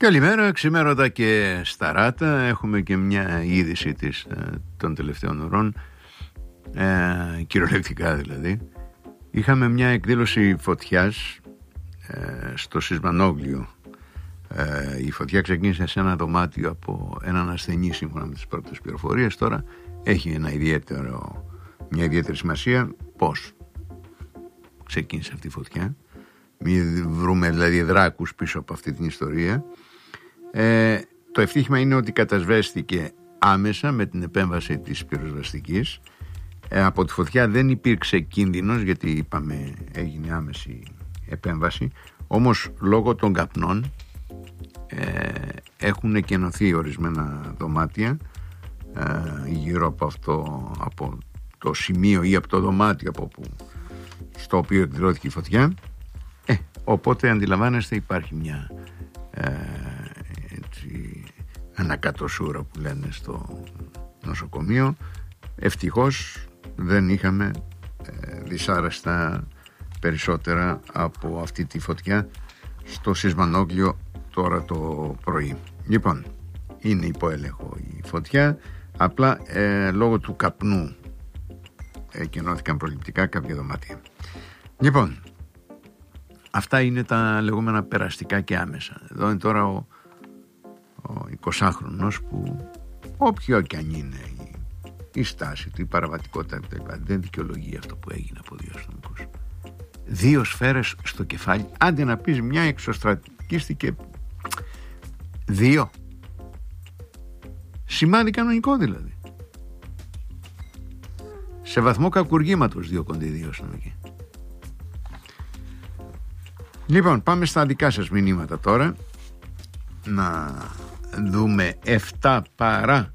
Καλημέρα, ξημέρωτα και σταράτα. Έχουμε και μια είδηση των τελευταίων ωρών, κυριολεκτικά δηλαδή. Είχαμε μια εκδήλωση φωτιάς στο Σισμανόγλιο. Η φωτιά ξεκίνησε σε ένα δωμάτιο από έναν ασθενή, σύμφωνα με τις πρώτες πληροφορίες. Τώρα έχει μια ιδιαίτερη σημασία πώς ξεκίνησε αυτή η φωτιά. Μην βρούμε δηλαδή δράκους πίσω από αυτή την ιστορία. Το ευτύχημα είναι ότι κατασβέστηκε άμεσα με την επέμβαση της πυροσβεστικής. Από τη φωτιά δεν υπήρξε κίνδυνος, γιατί είπαμε έγινε άμεση επέμβαση. Όμως λόγω των καπνών έχουν εκενωθεί ορισμένα δωμάτια γύρω από το σημείο ή από το δωμάτιο στο οποίο εκδηλώθηκε η φωτιά. Οπότε αντιλαμβάνεστε, υπάρχει μια ανακατοσούρα που λένε στο νοσοκομείο. Ευτυχώς δεν είχαμε δυσάρεστα περισσότερα από αυτή τη φωτιά στο Σισμανόγλιο τώρα το πρωί. Λοιπόν, είναι υπό έλεγχο η φωτιά, απλά λόγω του καπνού εκενώθηκαν προληπτικά κάποια δωμάτια. Λοιπόν, αυτά είναι τα λεγόμενα περαστικά και άμεσα. Εδώ είναι τώρα ο 20χρονος που, όποιο και αν είναι η στάση του, η παραβατικότητα κτλ., δεν δικαιολογεί αυτό που έγινε από δύο αστυνομικούς. 2 σφαίρες στο κεφάλι, άντε να πεις μια εξωστρατικίστηκε 2. Σημάδι κανονικό δηλαδή. Σε βαθμό κακουργήματος διώκονται οι 2 αστυνομικοί. Λοιπόν, πάμε στα δικά σας μηνύματα τώρα. Να δούμε 7 παρά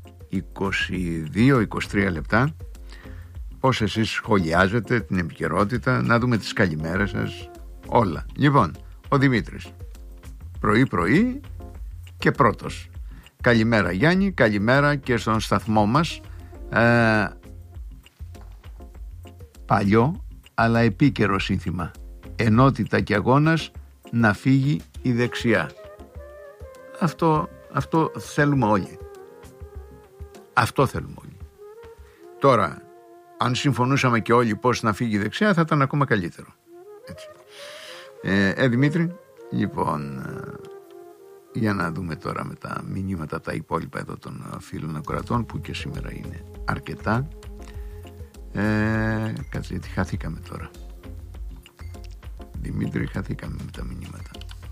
22-23 λεπτά πώς εσείς σχολιάζετε την επικαιρότητα. Να δούμε τις καλημέρες σας, όλα. Λοιπόν, ο Δημήτρης πρωί και πρώτος. Καλημέρα Γιάννη, καλημέρα και στον σταθμό μας. Παλιό αλλά επίκαιρο σύνθημα: ενότητα και αγώνας, να φύγει η δεξιά. Αυτό θέλουμε όλοι. Αυτό θέλουμε όλοι. Τώρα, αν συμφωνούσαμε και όλοι πώς να φύγει η δεξιά, θα ήταν ακόμα καλύτερο. Έτσι. Δημήτρη, λοιπόν, για να δούμε τώρα με τα μηνύματα τα υπόλοιπα εδώ των φίλων ακροατών, που και σήμερα είναι αρκετά. Κάτσε, γιατί χαθήκαμε τώρα. Δημήτρη, χαθήκαμε με τα μηνύματα.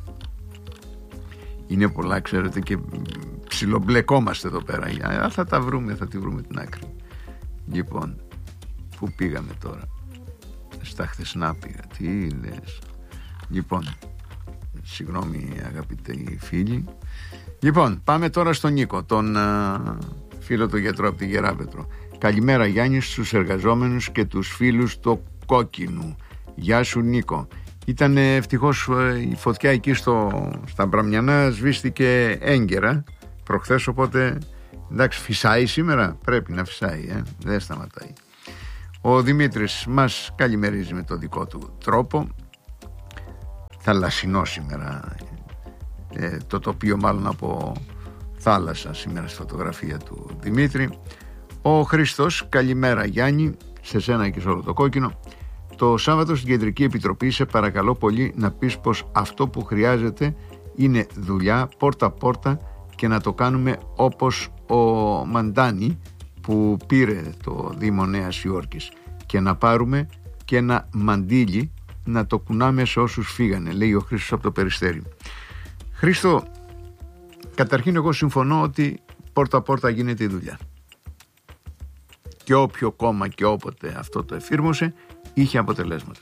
Είναι πολλά, ξέρετε, και ψιλομπλεκόμαστε εδώ πέρα. Θα τα βρούμε, θα τη βρούμε την άκρη. Λοιπόν, πού πήγαμε τώρα? Στα χθεσινά πήγα. Τι λες? Λοιπόν, συγγνώμη αγαπητοί φίλοι. Λοιπόν, πάμε τώρα στον Νίκο, τον φίλο του γιατρού από τη Γεράπετρο. Καλημέρα Γιάννη στους εργαζόμενους και τους φίλους του Κόκκινου. Γεια σου Νίκο. Ήταν ευτυχώς η φωτιά εκεί στα Μπραμιανά, σβήστηκε έγκαιρα προχθές, οπότε εντάξει, φυσάει σήμερα, πρέπει να φυσάει, δεν σταματάει. Ο Δημήτρης μας καλημερίζει με το δικό του τρόπο. Θαλασσινό σήμερα το τοπίο, μάλλον από θάλασσα σήμερα στη φωτογραφία του Δημήτρη. Ο Χριστός, καλημέρα Γιάννη, σε σένα και σε όλο το Κόκκινο. Το Σάββατο στην Κεντρική Επιτροπή σε παρακαλώ πολύ να πεις πως αυτό που χρειάζεται είναι δουλειά πόρτα-πόρτα και να το κάνουμε όπως ο Μαντάνη που πήρε το Δήμο Νέας Υόρκης, και να πάρουμε και ένα μαντίλι να το κουνάμε σε όσους φύγανε, λέει ο Χρήστος από το Περιστέρι. Χρήστο, καταρχήν εγώ συμφωνώ ότι πόρτα-πόρτα γίνεται η δουλειά. Και όποιο κόμμα και όποτε αυτό το εφήρμοσε είχε αποτελέσματα.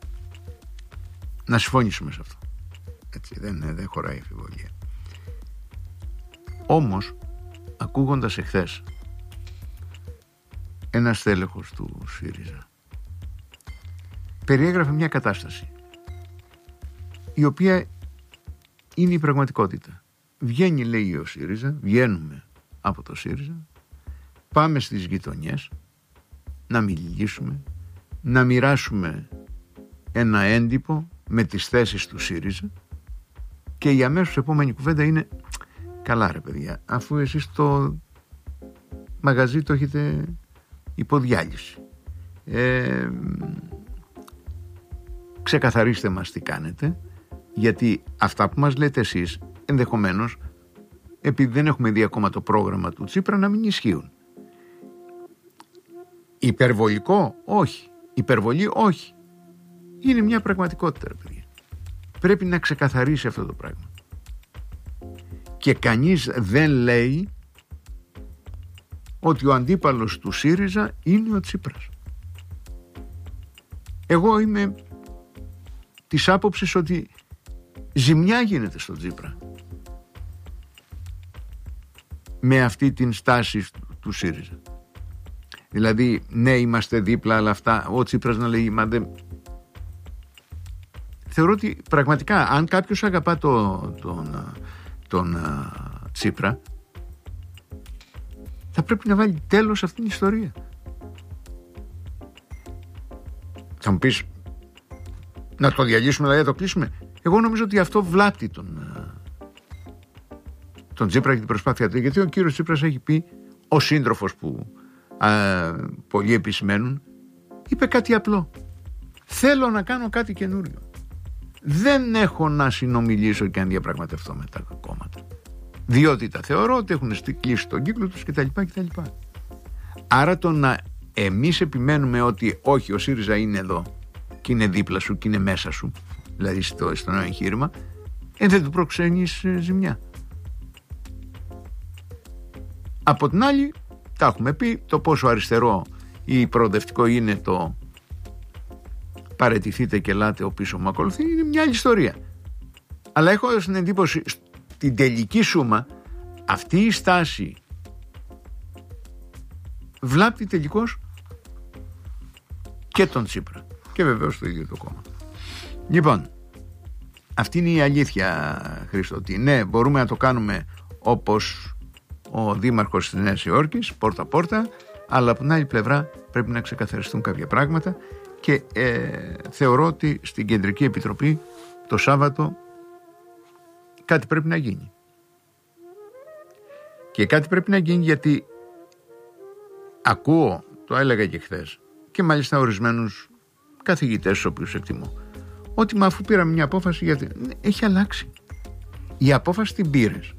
Να συμφωνήσουμε σε αυτό. Έτσι, δεν χωράει αμφιβολία. Όμως, ακούγοντας εχθές ένας στέλεχος του ΣΥΡΙΖΑ περιέγραφε μια κατάσταση η οποία είναι η πραγματικότητα. Βγαίνει, λέει, ο ΣΥΡΙΖΑ, βγαίνουμε από το ΣΥΡΙΖΑ, πάμε στις γειτονιές να μιλήσουμε, να μοιράσουμε ένα έντυπο με τις θέσεις του ΣΥΡΙΖΑ Και η αμέσως επόμενη κουβέντα είναι: καλά ρε παιδιά, αφού εσείς το μαγαζί το έχετε υποδιάλυση, ξεκαθαρίστε μας τι κάνετε, γιατί αυτά που μας λέτε εσείς ενδεχομένως, επειδή δεν έχουμε δει ακόμα το πρόγραμμα του Τσίπρα, να μην ισχύουν. Υπερβολικό? Όχι. Υπερβολή? Όχι. Είναι μια πραγματικότητα ρε παιδιά. Πρέπει να ξεκαθαρίσει αυτό το πράγμα. Και κανείς δεν λέει ότι ο αντίπαλος του ΣΥΡΙΖΑ είναι ο Τσίπρας. Εγώ είμαι της άποψης ότι ζημιά γίνεται στον Τσίπρα με αυτή την στάση του ΣΥΡΙΖΑ. Δηλαδή, ναι, είμαστε δίπλα, αλλά αυτά, ο Τσίπρας να λέει, μα δεν... Θεωρώ ότι πραγματικά, αν κάποιος αγαπά τον Τσίπρα, θα πρέπει να βάλει τέλος σε αυτήν την ιστορία. Θα μου πεις, να το διαλύσουμε, δηλαδή να το κλείσουμε. Εγώ νομίζω ότι αυτό βλάπτει τον Τσίπρα και την προσπάθεια του. Γιατί ο κύριος Τσίπρας έχει πει, ο σύντροφος που πολλοί επισημαίνουν, είπε κάτι απλό: θέλω να κάνω κάτι καινούριο. Δεν έχω να συνομιλήσω και να διαπραγματευτώ με τα κόμματα, διότι τα θεωρώ ότι έχουν κλείσει τον κύκλο τους κτλ. Άρα το να εμείς επιμένουμε ότι όχι, ο ΣΥΡΙΖΑ είναι εδώ και είναι δίπλα σου και είναι μέσα σου, δηλαδή στο νέο εγχείρημα, δεν του προξενείς ζημιά. Από την άλλη, τα έχουμε πει, το πόσο αριστερό ή προοδευτικό είναι το παραιτηθείτε και ελάτε ο πίσω μου ακολουθεί, είναι μια άλλη ιστορία. Αλλά έχω την εντύπωση, στην τελική σούμα, αυτή η στάση βλάπτει τελικώς και τον Τσίπρα και βεβαίως το ίδιο το κόμμα. Λοιπόν, αυτή είναι η αλήθεια, Χρήστο, ότι ναι, μπορούμε να το κάνουμε όπως ο δήμαρχος της Νέας Υόρκης, πόρτα-πόρτα, αλλά από την άλλη πλευρά πρέπει να ξεκαθαριστούν κάποια πράγματα και θεωρώ ότι στην Κεντρική Επιτροπή το Σάββατο κάτι πρέπει να γίνει. Και κάτι πρέπει να γίνει γιατί ακούω, το έλεγα και χθες, και μάλιστα ορισμένους καθηγητές τους οποίους εκτιμώ, ότι αφού πήραμε μια απόφαση, γιατί έχει αλλάξει. Η απόφαση την πήρες.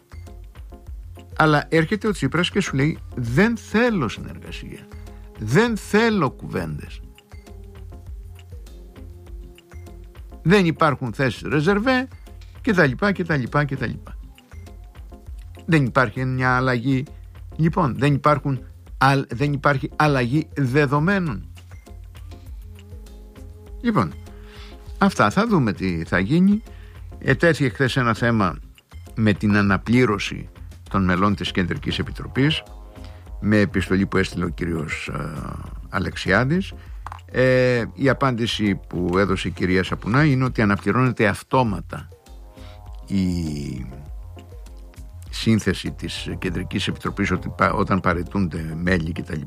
Αλλά έρχεται ο Τσίπρας και σου λέει, δεν θέλω συνεργασία, δεν θέλω κουβέντες, δεν υπάρχουν θέσεις ρεζερβέ κτλ. Δεν υπάρχει μια αλλαγή, λοιπόν, δεν υπάρχει αλλαγή δεδομένων. Λοιπόν, αυτά, θα δούμε τι θα γίνει. Ετέθη χθες ένα θέμα με την αναπλήρωση των μελών της Κεντρικής Επιτροπής, με επιστολή που έστειλε ο κύριος Αλεξιάδης. Η απάντηση που έδωσε η κυρία Σαπουνά είναι ότι αναπληρώνεται αυτόματα η σύνθεση της Κεντρικής Επιτροπής όταν παραιτούνται μέλη κτλ,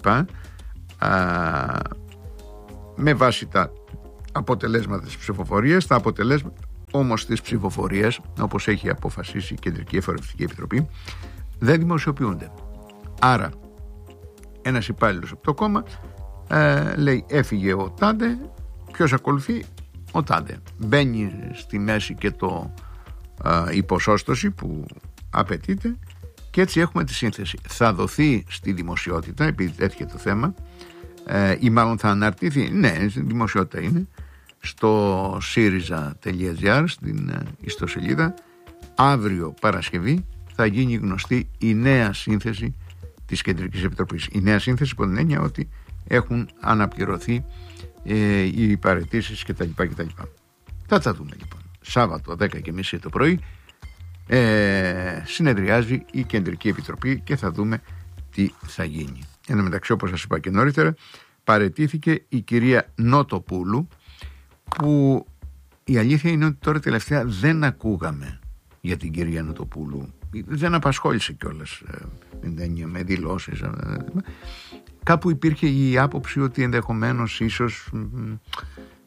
με βάση τα αποτελέσματα της ψηφοφορίας. Τα αποτελέσματα όμως της ψηφοφορίας, όπως έχει αποφασίσει η Κεντρική Εφορευτική Επιτροπή, δεν δημοσιοποιούνται. Άρα ένας υπάλληλος από το κόμμα λέει, έφυγε ο τάδε, ποιος ακολουθεί? Ο τάδε. Μπαίνει στη μέση και η ποσόστοση που απαιτείται και έτσι έχουμε τη σύνθεση. Θα δοθεί στη δημοσιότητα, επειδή τέτοιο το θέμα, ή μάλλον θα αναρτηθεί, ναι, στη δημοσιότητα είναι, στο syriza.gr, στην ιστοσελίδα. Αύριο Παρασκευή θα γίνει γνωστή η νέα σύνθεση της Κεντρικής Επιτροπής. Η νέα σύνθεση υπό την έννοια ότι έχουν αναπληρωθεί οι παραιτήσεις κτλ. Θα τα δούμε λοιπόν. Σάββατο 10:30 το πρωί συνεδριάζει η Κεντρική Επιτροπή και θα δούμε τι θα γίνει. Εν τω μεταξύ, όπως σας είπα και νωρίτερα, παραιτήθηκε η κυρία Νότοπούλου, που η αλήθεια είναι ότι τώρα τελευταία δεν ακούγαμε για την κυρία Νότοπούλου. Δεν απασχόλησε κιόλας με δηλώσεις. Κάπου υπήρχε η άποψη ότι ενδεχομένως ίσως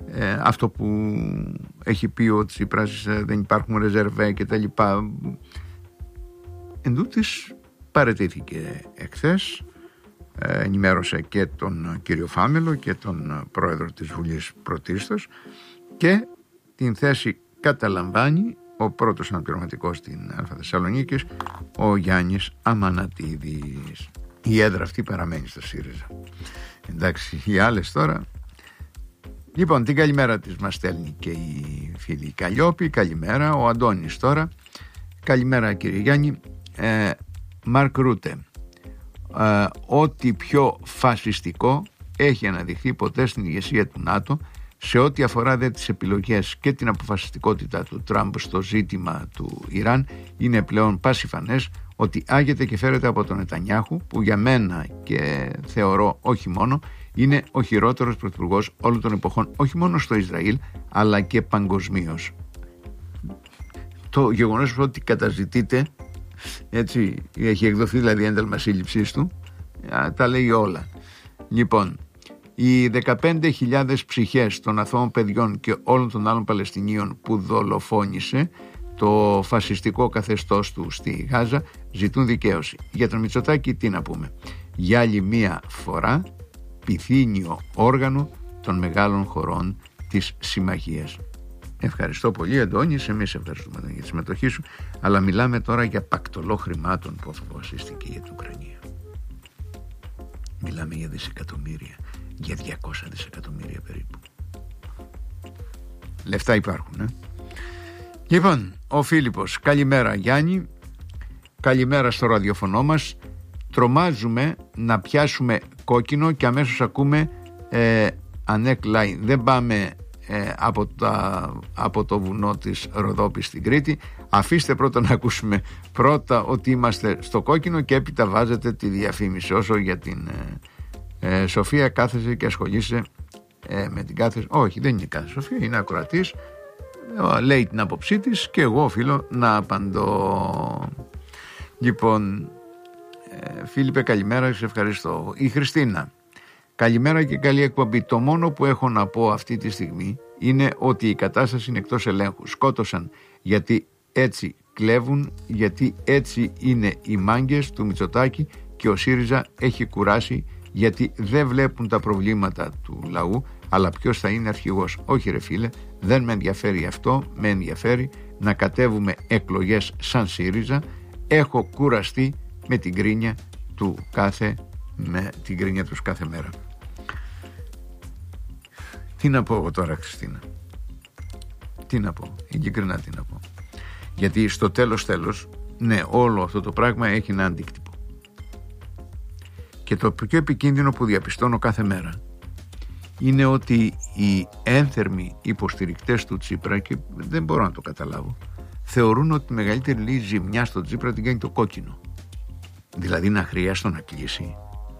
αυτό που έχει πει ο Τσίπρας, δεν υπάρχουν ρεζερβέ και τα λοιπά. Εν τούτης παραιτήθηκε εχθές, ενημέρωσε και τον κύριο Φάμελο και τον πρόεδρο της Βουλής πρωτίστως, και την θέση καταλαμβάνει ο πρώτος αναπληρωματικός στην Α' Θεσσαλονίκης, ο Γιάννης Αμανατίδης. Η έδρα αυτή παραμένει στο ΣΥΡΙΖΑ. Εντάξει, οι άλλες τώρα. Λοιπόν, την καλημέρα της μας στέλνει και η φίλη Καλλιόπη. Καλημέρα. Ο Αντώνης τώρα. Καλημέρα κύριε Γιάννη. Μαρκ Ρούτε. Ό,τι πιο φασιστικό έχει αναδειχθεί ποτέ στην ηγεσία του ΝΑΤΟ, σε ό,τι αφορά δε τις επιλογές και την αποφασιστικότητα του Τραμπ στο ζήτημα του Ιράν, είναι πλέον πασιφανές ότι άγεται και φέρεται από τον Νετανιάχου, που για μένα και θεωρώ όχι μόνο, είναι ο χειρότερος πρωθυπουργός όλων των εποχών, όχι μόνο στο Ισραήλ αλλά και παγκοσμίως. Το γεγονός ότι καταζητείται, έτσι, έχει εκδοθεί δηλαδή ένταλμα σύλληψής του, τα λέει όλα. Λοιπόν, οι 15.000 ψυχές των αθώων παιδιών και όλων των άλλων Παλαιστινίων που δολοφόνησε το φασιστικό καθεστώς του στη Γάζα ζητούν δικαίωση. Για τον Μητσοτάκη τι να πούμε? Για άλλη μία φορά πυθύνιο όργανο των μεγάλων χωρών της συμμαχίας. Ευχαριστώ πολύ Αντώνη, εμείς ευχαριστούμε για τη συμμετοχή σου, αλλά μιλάμε τώρα για πακτολό χρημάτων που αποφασίστηκε για την Ουκρανία. Μιλάμε για δισεκατομμύρια, για 200 δισεκατομμύρια περίπου. Λεφτά υπάρχουν, Λοιπόν, ο Φίλιππος, καλημέρα Γιάννη, καλημέρα στο ραδιοφωνό μας. Τρομάζουμε να πιάσουμε κόκκινο και αμέσως ακούμε Ανέκ Λάιν. Δεν πάμε από το βουνό της Ροδόπης στην Κρήτη. Αφήστε πρώτα να ακούσουμε πρώτα ότι είμαστε στο κόκκινο και έπειτα βάζετε τη διαφήμιση. Όσο για την Σοφία, κάθεσαι και ασχολείσαι με την κάθεση. Όχι, δεν είναι κάθε Σοφία, είναι ακροατής, λέει την άποψή της και εγώ οφείλω να απαντώ. Λοιπόν, Φίλιππε καλημέρα, σε ευχαριστώ. Η Χριστίνα, καλημέρα και καλή εκπομπή. Το μόνο που έχω να πω αυτή τη στιγμή είναι ότι η κατάσταση είναι εκτός ελέγχου. Σκότωσαν γιατί έτσι κλέβουν, γιατί έτσι είναι οι μάγκες του Μητσοτάκη, και ο ΣΥΡΙΖΑ έχει κουράσει γιατί δεν βλέπουν τα προβλήματα του λαού, αλλά ποιος θα είναι αρχηγός. Όχι ρε φίλε, δεν με ενδιαφέρει αυτό, με ενδιαφέρει να κατέβουμε εκλογές σαν ΣΥΡΙΖΑ. Έχω κουραστεί με την γκρίνια την γκρίνια τους κάθε μέρα. Τι να πω εγώ τώρα Χριστίνα? Τι να πω, ειλικρινά τι να πω? Γιατί στο τέλος, ναι, όλο αυτό το πράγμα έχει ένα αντίκτυπο. Και το πιο επικίνδυνο που διαπιστώνω κάθε μέρα είναι ότι οι ένθερμοι υποστηρικτές του Τσίπρα, και δεν μπορώ να το καταλάβω, θεωρούν ότι τη μεγαλύτερη ζημιά στο Τσίπρα την κάνει το κόκκινο. Δηλαδή να χρειάζεται να κλείσει.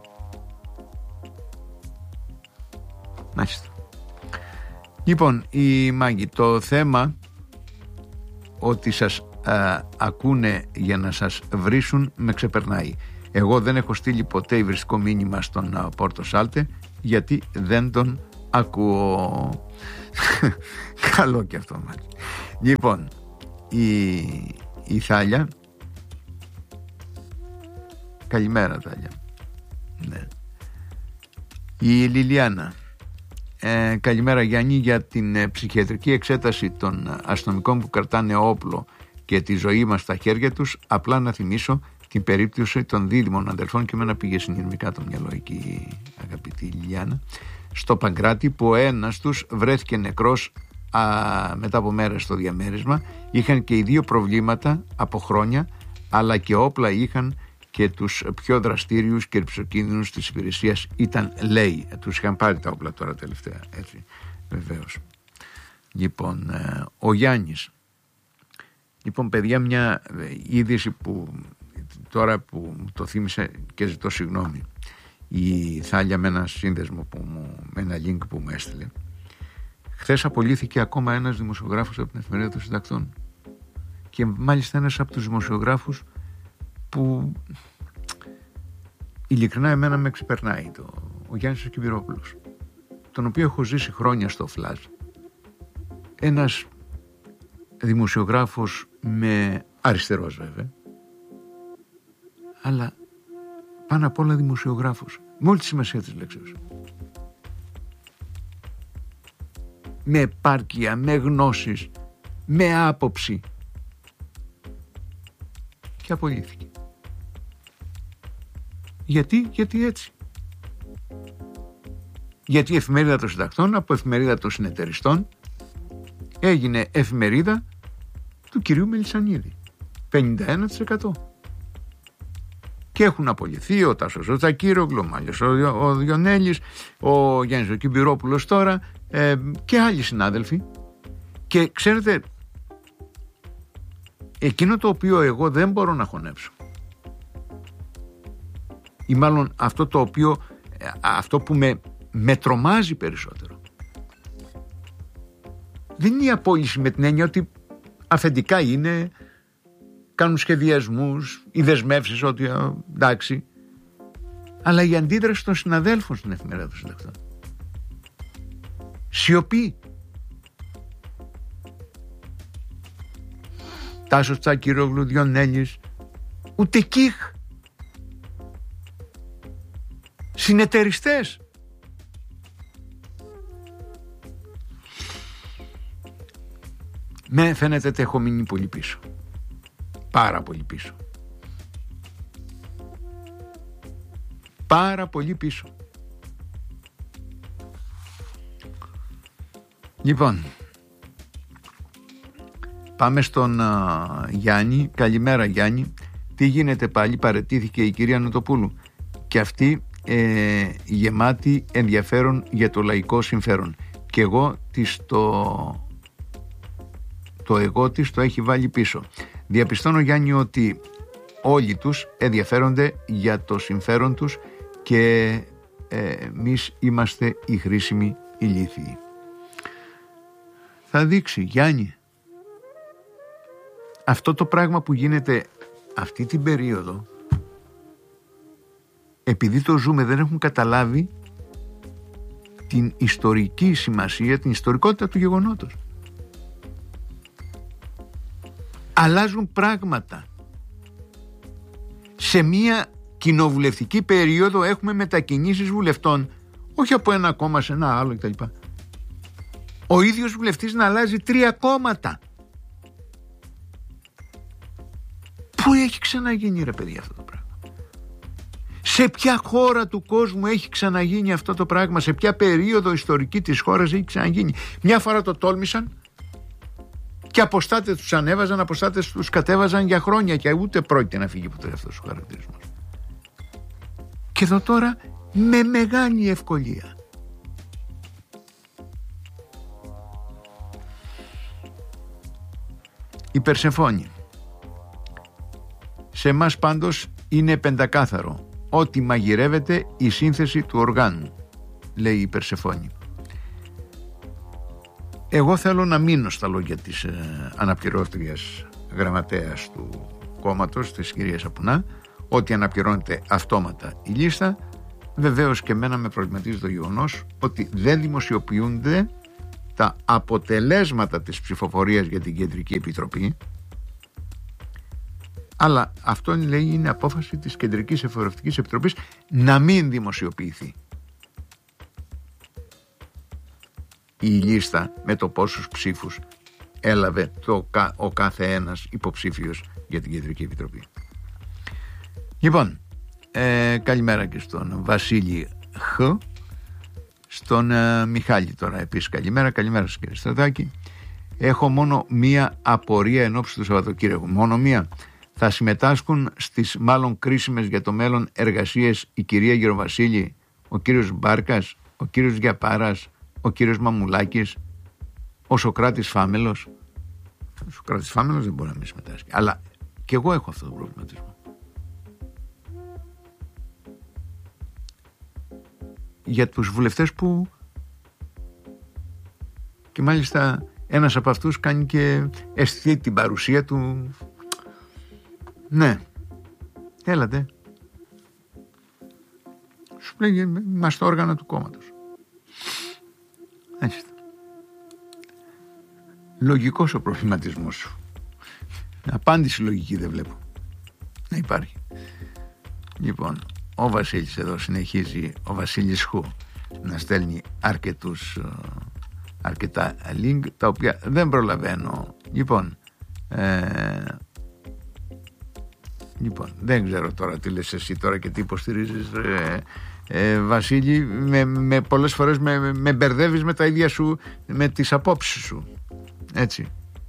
Μάλιστα. Λοιπόν, η Μάγκη, το θέμα ότι σας ακούνε για να σας βρίσουν με ξεπερνάει. Εγώ δεν έχω στείλει ποτέ υβριστικό μήνυμα στον Πόρτο Σάλτε, γιατί δεν τον ακούω. Καλό και αυτό, Μάγκη. Λοιπόν, η Θάλια, καλημέρα Θάλια. Ναι. Η Λιλιάνα, καλημέρα Γιάννη. Για την ψυχιατρική εξέταση των αστυνομικών που κρατάνε όπλο και τη ζωή μας στα χέρια τους, απλά να θυμίσω την περίπτωση των δίδυμων αδελφών, και εμένα πήγε συνειρμικά το μυαλό εκεί, αγαπητή Λιλιάνα, στο Παγκράτη, που ο ένας τους βρέθηκε νεκρός μετά από μέρες στο διαμέρισμα. Είχαν και οι δύο προβλήματα από χρόνια, αλλά και όπλα είχαν, και τους πιο δραστήριους και ρυψοκίνδυνους της υπηρεσίας ήταν, λέει, τους είχαν πάρει τα όπλα τώρα τελευταία, έτσι, βεβαίως. Λοιπόν, ο Γιάννης, λοιπόν παιδιά, μια είδηση που τώρα που το θύμισε και ζητώ συγγνώμη, η Θάλια, με ένα σύνδεσμο με ένα link που μου έστειλε, χθες απολύθηκε ακόμα ένας δημοσιογράφος από την Εφημερίδα των Συντακτών, και μάλιστα ένας από τους δημοσιογράφους που ειλικρινά εμένα με ξεπερνάει, ο Γιάννης ο Κιβιρόπουλος. τον οποίο έχω ζήσει χρόνια στο Φλάζ, ένας δημοσιογράφος με αριστερός βέβαια, αλλά πάνω απ' όλα δημοσιογράφος, με όλη τη σημασία της λέξεως, με επάρκεια, με γνώσεις, με άποψη, και απολύθηκε. Γιατί έτσι. Γιατί η εφημερίδα των συντακτών από εφημερίδα των συνεταιριστών έγινε εφημερίδα του κυρίου Μελισσανίδη, 51%. Και έχουν απολυθεί ο Τάσος ο Τσακίρογλου, ο Μάλιος ο Διονέλης, ο Γιάννης ο Κυμπειρόπουλος τώρα, και άλλοι συνάδελφοι. Και ξέρετε, εκείνο το οποίο εγώ δεν μπορώ να χωνέψω, ή μάλλον αυτό που με τρομάζει περισσότερο, δεν είναι η απόλυση με την έννοια ότι αφεντικά είναι, κάνουν σχεδιασμούς, οι δεσμεύσεις, ότι εντάξει, αλλά η αντίδραση των συναδέλφων στην εφημερίδα των συντακτών. Σιωπή. Τάσος Τσακίρογλου, Διονέλης, ούτε κιχ. Συνεταιριστές. Με φαίνεται ότι έχω μείνει πολύ πίσω. Πάρα πολύ πίσω. Πάρα πολύ πίσω. Λοιπόν, πάμε στον Γιάννη. Καλημέρα Γιάννη. Τι γίνεται πάλι, παραιτήθηκε η κυρία Νοτοπούλου. Και αυτή γεμάτη ενδιαφέρον για το λαϊκό συμφέρον. Και εγώ το εγώ της το έχει βάλει πίσω. Διαπιστώνω Γιάννη ότι όλοι τους ενδιαφέρονται για το συμφέρον τους και εμείς είμαστε οι χρήσιμοι ηλίθιοι. Θα δείξει Γιάννη, αυτό το πράγμα που γίνεται αυτή την περίοδο, επειδή το ζούμε, δεν έχουν καταλάβει την ιστορική σημασία, την ιστορικότητα του γεγονότος. Αλλάζουν πράγματα. Σε μία κοινοβουλευτική περίοδο έχουμε μετακινήσεις βουλευτών, όχι από ένα κόμμα σε ένα άλλο κτλ. Ο ίδιος βουλευτής να αλλάζει 3 κόμματα. Πού έχει ξαναγίνει ρε παιδιά αυτό το πράγμα? Σε ποια χώρα του κόσμου έχει ξαναγίνει αυτό το πράγμα? Σε ποια περίοδο ιστορική της χώρας έχει ξαναγίνει? Μια φορά το τόλμησαν και αποστάτες τους ανέβαζαν, αποστάτες τους κατέβαζαν για χρόνια και ούτε πρόκειται να φύγει ποτέ αυτός ο χαρακτηρισμός. Και εδώ τώρα με μεγάλη ευκολία. Η Περσεφόνη. Σε εμάς πάντως είναι πεντακάθαρο. Ότι μαγειρεύεται η σύνθεση του οργάνου, λέει η Περσεφόνη. Εγώ θέλω να μείνω στα λόγια της αναπληρώτριας γραμματέας του κόμματος, της κυρίας Απουνά, ότι αναπληρώνεται αυτόματα η λίστα. Βεβαίως και εμένα με προβληματίζει το γεγονός ότι δεν δημοσιοποιούνται τα αποτελέσματα της ψηφοφορίας για την Κεντρική Επιτροπή, αλλά αυτό λέει είναι απόφαση της Κεντρικής Εφορευτικής Επιτροπής να μην δημοσιοποιηθεί η λίστα με το πόσους ψήφους έλαβε ο κάθε ένας υποψήφιος για την Κεντρική Επιτροπή. Λοιπόν, καλημέρα και στον Βασίλη Χ, στον Μιχάλη τώρα επίσης καλημέρα. Καλημέρα σας κύριε Στρατάκη. Έχω μόνο μία απορία εν ώψη του Σαββατοκύριακου. Μόνο μία. Θα συμμετάσχουν στις μάλλον κρίσιμες για το μέλλον εργασίες η κυρία Γεροβασίλη, ο κύριος Μπάρκας, ο κύριος Γιαπάρας, ο κύριος Μαμουλάκης, ο Σοκράτης Φάμελος? Ο Σοκράτης Φάμελος δεν μπορεί να μην συμμετάσχει, αλλά και εγώ έχω αυτό το προβληματισμό. Για τους βουλευτές που, και μάλιστα ένας από αυτούς κάνει και αισθητή την παρουσία του. Ναι, έλατε. Σου λέγει, είμαστε όργανα του κόμματος. Έτσι. Λογικός ο προβληματισμός σου. Απάντηση λογική δεν βλέπω να υπάρχει. Λοιπόν, ο Βασίλης εδώ συνεχίζει, ο Βασίλης Χου, να στέλνει αρκετά link, τα οποία δεν προλαβαίνω. Λοιπόν, δεν ξέρω τώρα τι λες εσύ τώρα και τι υποστηρίζεις, Βασίλη. Με πολλές φορές με μπερδεύεις με τα ίδια σου, με τις απόψεις σου. Έτσι.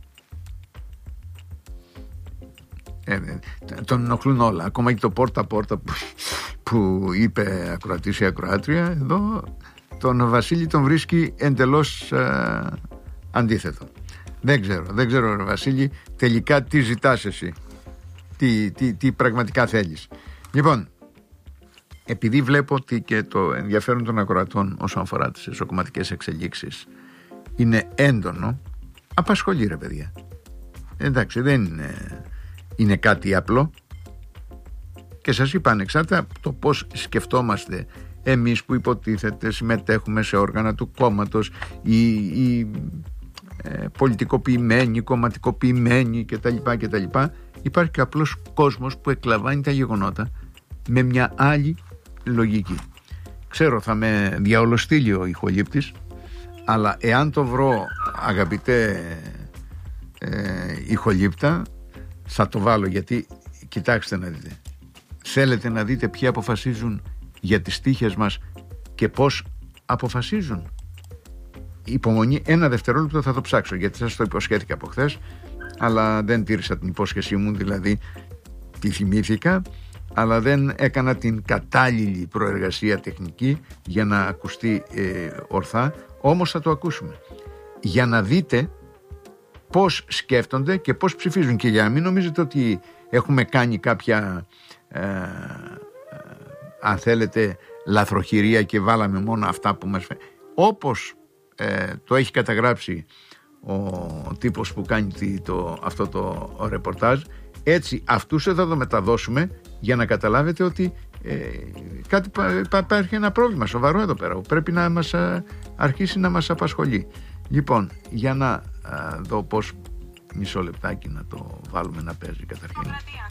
Τον ενοχλούν όλα. Ακόμα και το πόρτα-πόρτα που είπε ακροατής ή ακροάτρια, εδώ τον Βασίλη τον βρίσκει εντελώς αντίθετο. Δεν ξέρω Βασίλη, τελικά τι ζητάς εσύ, τι πραγματικά θέλεις. Λοιπόν, επειδή βλέπω ότι και το ενδιαφέρον των ακροατών όσον αφορά τις εσωκομματικές εξελίξεις είναι έντονο, απασχολεί ρε παιδιά. Εντάξει, δεν είναι κάτι απλό. Και σας είπα, ανεξάρτητα από το πώς σκεφτόμαστε εμείς που υποτίθεται συμμετέχουμε σε όργανα του κόμματος ή πολιτικοποιημένοι, κομματικοποιημένοι κτλ. Υπάρχει και απλός κόσμος που εκλαμβάνει τα γεγονότα με μια άλλη λογική. Ξέρω, θα με διαολοστείλει ο ηχολήπτης, αλλά εάν το βρω, αγαπητέ ηχολήπτα, θα το βάλω, γιατί κοιτάξτε να δείτε. Θέλετε να δείτε ποιοι αποφασίζουν για τις τύχες μας και πώς αποφασίζουν? Υπομονή, ένα δευτερόλεπτο, θα το ψάξω, γιατί σας το υποσχέθηκα από χθες, αλλά δεν τήρησα την υπόσχεσή μου, δηλαδή τη θυμήθηκα, αλλά δεν έκανα την κατάλληλη προεργασία τεχνική για να ακουστεί ορθά. Όμως θα το ακούσουμε, για να δείτε πώς σκέφτονται και πώς ψηφίζουν, και για να μην νομίζετε ότι έχουμε κάνει κάποια αν θέλετε λαθροχειρία και βάλαμε μόνο αυτά που μας φαίνεται. Όπως το έχει καταγράψει ο τύπος που κάνει αυτό το ρεπορτάζ, έτσι αυτούς θα το μεταδώσουμε για να καταλάβετε ότι υπάρχει ένα πρόβλημα σοβαρό εδώ πέρα που πρέπει να μας αρχίσει να μας απασχολεί. Λοιπόν, για να δω πώς, μισό λεπτάκι να το βάλουμε να παίζει καταρχήν.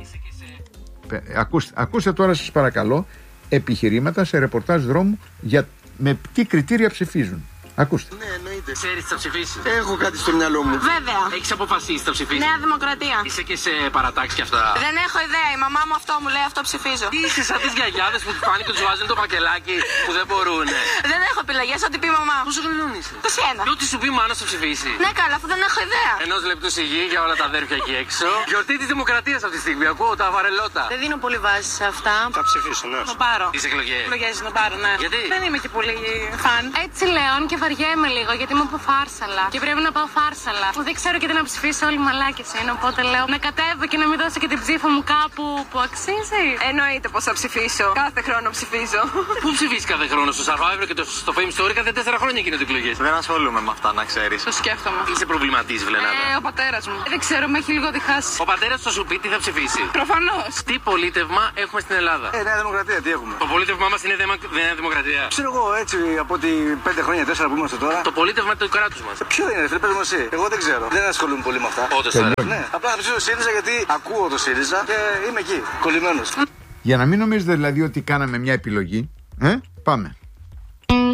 Ακούστε τώρα, σας παρακαλώ, επιχειρήματα σε ρεπορτάζ δρόμου για με τι κριτήρια ψηφίζουν. Ακούστε. Ναι, εννοείται. Ξέρεις τι θα ψηφίσεις? Έχω κάτι στο μυαλό μου. Βέβαια. Έχεις αποφασίσει τι θα ψηφίσεις? Νέα Δημοκρατία. Είσαι και σε παρατάξεις και αυτά? Δεν έχω ιδέα. Η μαμά μου αυτό μου λέει, αυτό ψηφίζω. Είσαι σαν τις γιαγιάδες που τους πάνε και τους βάζουν το φακελάκι που δεν μπορούνε. Δεν έχω επιλογές, ό,τι πει η μαμά. Πόσο χρονών είσαι? 21. Και ό,τι σου πει η μάνα θα ψηφίσει. Ναι, καλά, αφού δεν έχω ιδέα. Ενός λεπτού σιγή για όλα τα αδέρφια εκεί έξω. Γιορτή της Δημοκρατίας αυτή τη στιγμή. Ακούω τα βαρελότα. Δεν δίνω πολύ βάση σε αυτά. Θα ψηφίσω, ναι. Το πάρω. Τις εκλογές. Εκλογές να πάρω, ναι. Γιατί? Δεν είμαι και πολύ φαν. Έτσι λέω και βαριέμαι λίγο, γιατί είμαι από Φάρσαλα. Και πρέπει να πάω Φάρσαλα. Δεν ξέρω και τι να ψηφίσω, όλοι μαλάκες είναι. Οπότε λέω να κατέβω και να μην δώσω και την ψήφο μου κάπου που αξίζει. Εννοείται πως θα ψηφίσω. Κάθε χρόνο ψηφίζω. Πού ψηφίσεις κάθε χρόνο? Στο Survivor και στο Fame Story κάθε 4 χρόνια γίνονται εκλογές. Δεν ασχολούμαι με αυτά, να ξέρεις. Το σκέφτομαι. Είσαι προβληματής, Βλενάδα? Ο πατέρας μου. Δεν ξέρω, με έχει λίγο διχάσει. Ο πατέρας θα σου πει τι θα ψηφίσει. Προφανώς. Τι πολίτευμα έχουμε στην Ελλάδα? Νέα Δημοκρατία, τι έχουμε? Το πολίτευμά μας είναι Νέα Δημοκρατία. Ξέρω εγώ, έτσι από ότι 5 χρόνια, 4 που είμαστε τώρα. Το πολίτευμα του κράτους μας. Ποιο είναι, φίλε, πες μου εσύ. Εγώ δεν ξέρω. Δεν ασχολούμαι πολύ με αυτά. Όντως τώρα. Ναι, απλά θα ψήσω ΣΥΡΙΖΑ γιατί ακούω το ΣΥΡΙΖΑ και είμαι εκεί, κολλημένος. Για να μην νομίζετε δηλαδή ότι κάναμε μια επιλογή, πάμε.